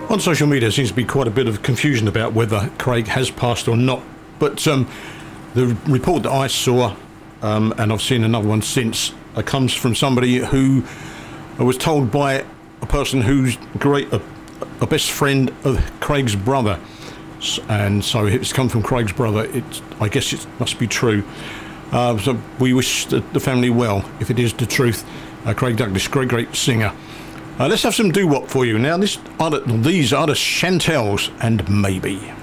On social media, there seems to be quite a bit of confusion about whether Craig has passed or not. But the report that I saw, and I've seen another one since, comes from somebody who was told by a person who's a best friend of Craig's brother. And so it's come from Craig's brother. I guess it must be true. So we wish the family well, if it is the truth. Craig Douglas, great singer. Let's have some doo-wop for you now. These are the Chantels and Maybe.